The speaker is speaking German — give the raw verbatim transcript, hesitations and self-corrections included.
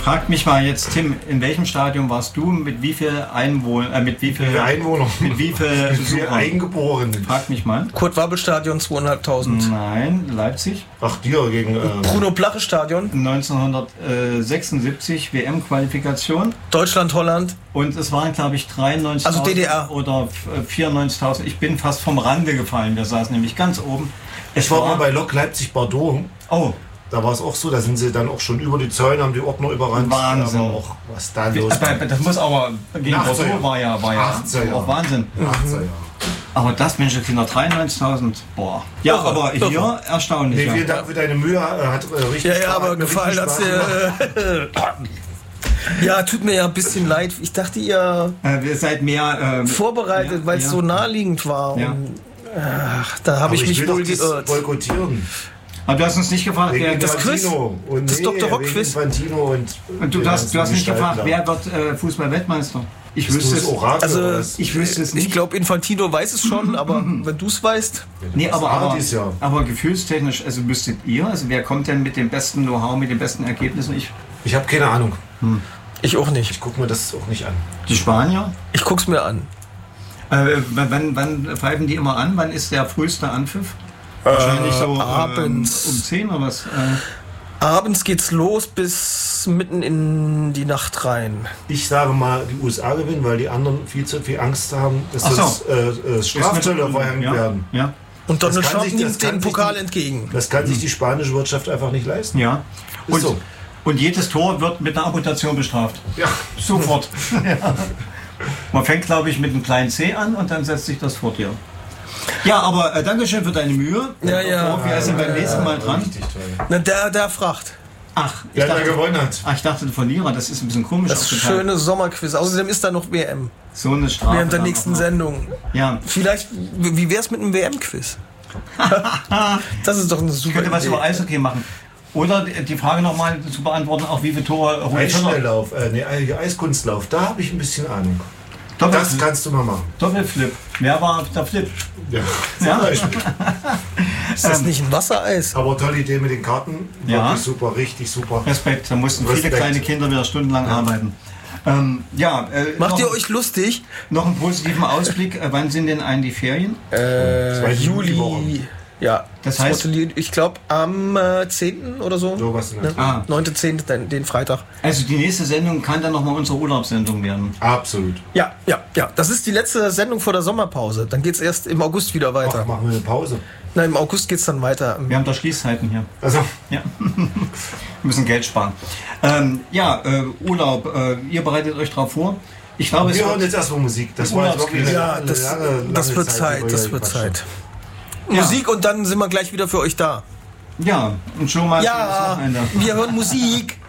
Fragt mich mal jetzt, Tim, in welchem Stadion warst du? Mit wie viel Einwohnern? Äh, mit wie viel, wie Einwohner? Mit wie viel, mit viel Eingeborenen? Fragt mich mal. Kurt-Wabbel-Stadion, zweieinhalbtausend. Nein, Leipzig. Ach, dir gegen... Äh, Bruno-Plache-Stadion. neunzehnhundertsechsundsiebzig W M-Qualifikation. Deutschland-Holland. Und es waren, glaube ich, dreiundneunzigtausend also D D R. oder vierundneunzigtausend. Ich bin fast vom Rande gefallen. Wir saßen nämlich ganz oben. Es ich war, war mal bei Lok Leipzig-Bordeaux. Oh. Da war es auch so, da sind sie dann auch schon über die Zäune, haben die Ordner überrannt. Wahnsinn. Aber auch, was da los war. Das muss aber, gegen Bordeaux war ja, war ja auch Wahnsinn. achtziger Jahre. Aber das, Mensch, Kinder, dreiundneunzigtausend, boah. Ja, irre, aber irre. Hier erstaunlich. Nee, ja. vielen Dank für deine Mühe, hat äh, richtig Ja, ja, aber gefallen hat's dir. Ja, tut mir ja ein bisschen leid. Ich dachte, ihr äh, ihr seid mehr äh, vorbereitet, ja, weil es ja. so naheliegend war. Ja. Und, ach, da habe ich mich will wohl geirrt. Boykottieren. Aber du hast uns nicht gefragt, wegen wer das Quiz, und das nee, Doktor Rock Quiz. Und, und du hast, du hast nicht gefragt, wer wird äh, Fußball-Weltmeister? Ich wüsste es. Orakel, also ich wüsste es nicht. Ich glaube, Infantino weiß es schon, aber wenn du es weißt. Ja, nee, aber, aber, aber gefühlstechnisch, also müsstet ihr, also wer kommt denn mit dem besten Know-how, mit den besten Ergebnissen? Ich, ich habe keine Ahnung. Hm. Ich auch nicht. Ich gucke mir das auch nicht an. Die Spanier? Ich gucke es mir an. Äh, wann, wann pfeifen die immer an? Wann ist der früheste Anpfiff? Wahrscheinlich so äh, abends. Ähm, um zehn oder was? Äh. Abends geht's los bis mitten in die Nacht rein. Ich sage mal, die U S A gewinnen, weil die anderen viel zu viel Angst haben, dass so. das äh, Strafzölle verhängt ja. werden. Ja. Und Donald Trump nimmt den Pokal die, entgegen. Das kann sich die spanische Wirtschaft einfach nicht leisten. Ja. Und, so. und jedes Tor wird mit einer Amputation bestraft. Ja. Sofort. Ja. Man fängt, glaube ich, mit einem kleinen C an und dann setzt sich das fort, ja. Ja, aber äh, Dankeschön für deine Mühe. Ja, ja. Wir sind beim nächsten Mal dran. Na, der, der fragt. Ach, ich der dachte, gewonnen hat. Ach, ich dachte, der Verlierer, das ist ein bisschen komisch. Das ist ein schönes Sommerquiz. Außerdem ist da noch W M. So eine Strafe. Während der nächsten Sendung. Ja. Vielleicht, wie wär's mit einem W M-Quiz? Das ist doch eine super Ich könnte was Idee. über Eishockey machen. Oder die Frage nochmal zu beantworten, auch wie viele Tore... Eisschnelllauf, äh, nee, Eiskunstlauf, da habe ich ein bisschen Ahnung. Doppel das kannst du mal machen. Doppelflip. Wer war der Flip? Ja, ja? Ist das nicht ein Wassereis? Aber tolle Idee mit den Karten. Ja. Wirklich super, richtig super. Respekt, da mussten Respekt. viele kleine Kinder wieder stundenlang ja. arbeiten. Ähm, ja, äh, Macht noch, ihr euch lustig? Noch einen positiven Ausblick. Äh, wann sind denn eigentlich die Ferien? Äh, Juli. Ja, das heißt, ich glaube am äh, zehnten oder so. So was in der ne? ah. neunten zehnten Den, den Freitag. Also die nächste Sendung kann dann nochmal unsere Urlaubssendung werden. Absolut. Ja, ja, ja. Das ist die letzte Sendung vor der Sommerpause. Dann geht es erst im August wieder weiter. Ach, machen wir eine Pause. Nein, im August geht es dann weiter. Wir haben da Schließzeiten hier. Also. Ja. Wir müssen Geld sparen. Ähm, ja, äh, Urlaub. Äh, ihr bereitet euch darauf vor. Ich glaube, wir hören jetzt erstmal Musik. Das war jetzt wirklich eine, ja, eine das, lange, lange das wird Zeit. Zeit das wird Zeit. Ja. Musik und dann sind wir gleich wieder für euch da. Ja, und schon mal. Ja, wir hören Musik.